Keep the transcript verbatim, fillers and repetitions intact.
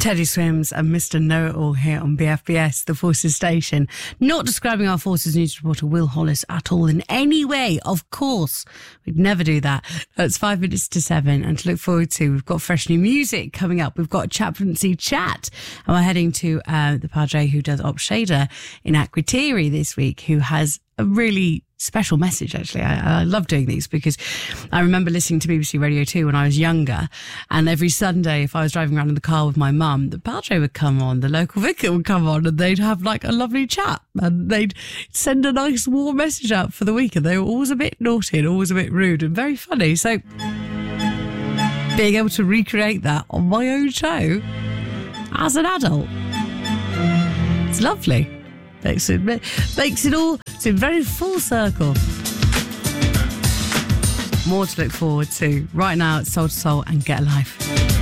Teddy Swims and Mister Know-It-All here on B F B S, the Forces Station. Not describing our Forces News reporter Will Hollis at all in any way, of course. We'd never do that. It's five minutes to seven, and to look forward to, we've got fresh new music coming up. We've got a chaplaincy chat, and we're heading to uh, the Padre who does Op Shader in Akrotiri this week, who has a really special message, actually. I, I love doing these because I remember listening to B B C Radio two when I was younger, and every Sunday if I was driving around in the car with my mum, the Padre would come on, the local vicar would come on, and they'd have like a lovely chat, and they'd send a nice warm message out for the week, and they were always a bit naughty and always a bit rude and very funny. So being able to recreate that on my own show as an adult, it's lovely. Makes it, makes it all seem very full circle. More to look forward to. Right now, it's Soul to Soul and Get a Life.